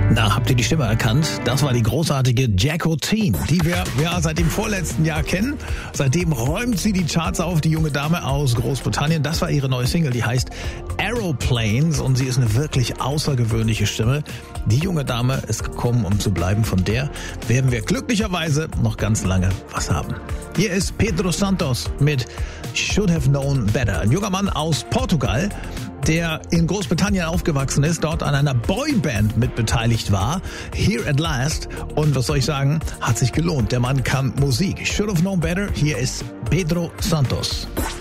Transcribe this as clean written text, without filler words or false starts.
Na, habt ihr die Stimme erkannt? Das war die großartige Jacqueline, die wir seit dem vorletzten Jahr kennen. Seitdem räumt sie die Charts auf, die junge Dame aus Großbritannien. Das war ihre neue Single, die heißt Aeroplanes und sie ist eine wirklich außergewöhnliche Stimme. Die junge Dame ist gekommen, um zu bleiben. Von der werden wir glücklicherweise noch ganz lange was haben. Hier ist Pedro Santos mit Should Have Known Better. Ein junger Mann aus Portugal, der in Großbritannien aufgewachsen ist, dort an einer Boyband mitbeteiligt war, Here at Last. Und was soll ich sagen, hat sich gelohnt. Der Mann kann Musik. Should Have Known Better. Hier ist Pedro Santos.